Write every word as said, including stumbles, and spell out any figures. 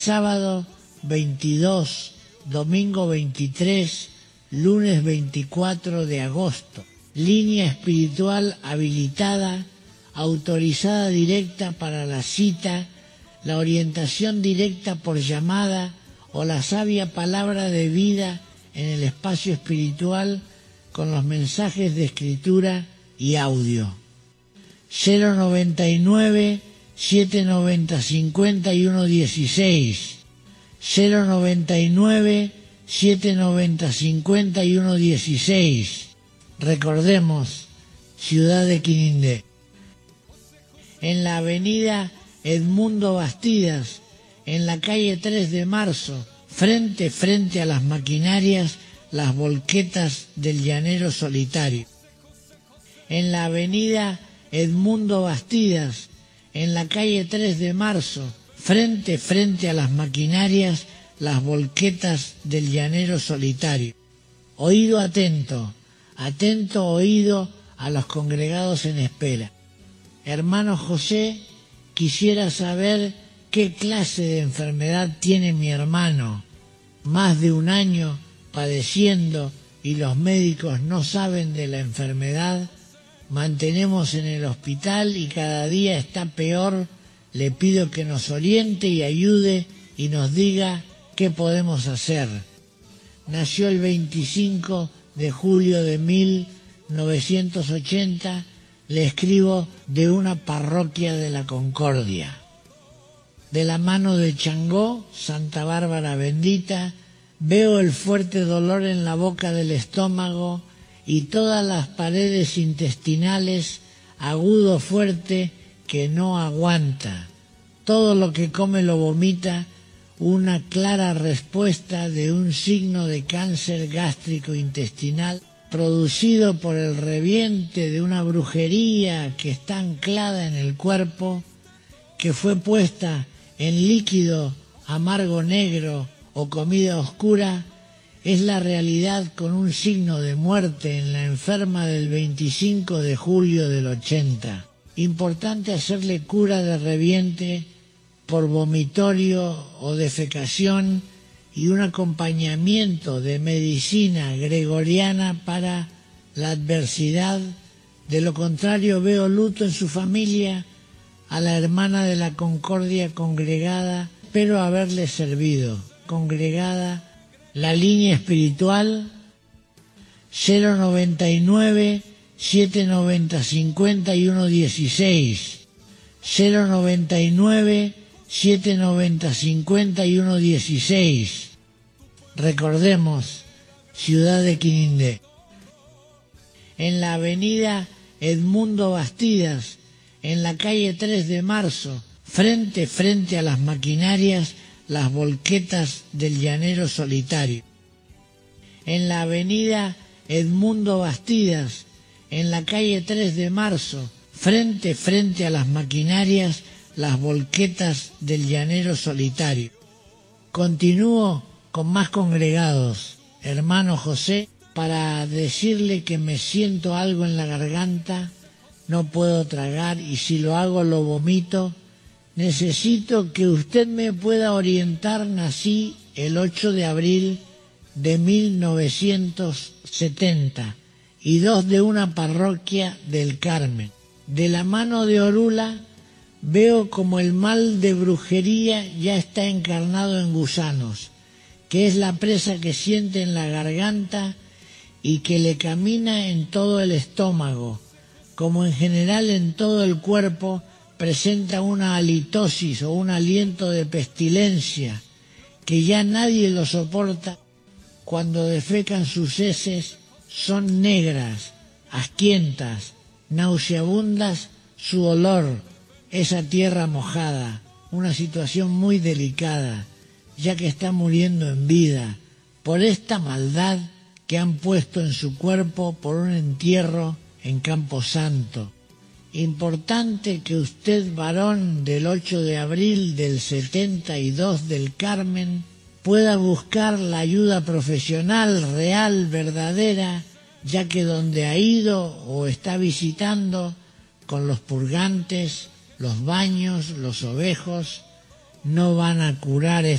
sábado veintidós, domingo veintitrés, lunes veinticuatro de agosto. Línea espiritual habilitada, autorizada directa para la cita, la orientación directa por llamada o la sabia palabra de vida en el espacio espiritual con los mensajes de escritura y audio. cero noventa y nueve, setecientos noventa, cincuenta y uno dieciséis, cero noventa y nueve, setecientos noventa, cincuenta y uno dieciséis. Recordemos, Ciudad de Quinindé. En la avenida Edmundo Bastidas, en la calle tres de marzo, frente frente a las maquinarias, las volquetas del llanero solitario. En la avenida Edmundo Bastidas, en la calle tres de marzo, frente frente a las maquinarias, las volquetas del llanero solitario. Oído atento, atento oído a los congregados en espera. Hermano José, quisiera saber qué clase de enfermedad tiene mi hermano. Más de un año padeciendo y los médicos no saben de la enfermedad. Mantenemos en el hospital y cada día está peor. Le pido que nos oriente y ayude y nos diga qué podemos hacer. Nació el veinticinco de julio de mil novecientos ochenta. Le escribo de una parroquia de la Concordia. De la mano de Changó, Santa Bárbara bendita, veo el fuerte dolor en la boca del estómago y todas las paredes intestinales, agudo fuerte que no aguanta. Todo lo que come lo vomita, una clara respuesta de un signo de cáncer gástrico intestinal producido por el reviente de una brujería que está anclada en el cuerpo, que fue puesta en líquido amargo negro o comida oscura, es la realidad con un signo de muerte en la enferma del veinticinco de julio del ochenta. Importante hacerle cura de reviente por vomitorio o defecación y un acompañamiento de medicina gregoriana para la adversidad. De lo contrario veo luto en su familia. A la hermana de la Concordia congregada, espero haberle servido. Congregada, la línea espiritual cero noventa y nueve, setecientos noventa, cincuenta y uno dieciséis, cero noventa y nueve, setecientos noventa, cincuenta y uno dieciséis. Recordemos, Ciudad de Quinindé. En la avenida Edmundo Bastidas, en la calle tres de marzo, frente frente a las maquinarias, las volquetas del llanero solitario. En la avenida Edmundo Bastidas, en la calle tres de marzo, frente frente a las maquinarias, las volquetas del llanero solitario. Continúo con más congregados, hermano José, para decirle que me siento algo en la garganta, no puedo tragar y si lo hago lo vomito. Necesito que usted me pueda orientar. Nací el ocho de abril de mil novecientos setenta y dos de una parroquia del Carmen. De la mano de Orula veo como el mal de brujería ya está encarnado en gusanos, que es la presa que siente en la garganta y que le camina en todo el estómago, como en general en todo el cuerpo. Presenta una halitosis o un aliento de pestilencia que ya nadie lo soporta. Cuando defecan sus heces son negras, asquientas, nauseabundas su olor, esa tierra mojada, una situación muy delicada, ya que está muriendo en vida por esta maldad que han puesto en su cuerpo por un entierro en Camposanto. Importante que usted, varón del ocho de abril del setenta y dos del Carmen, pueda buscar la ayuda profesional, real, verdadera, ya que donde ha ido o está visitando, con los purgantes, los baños, los ovejos, no van a curar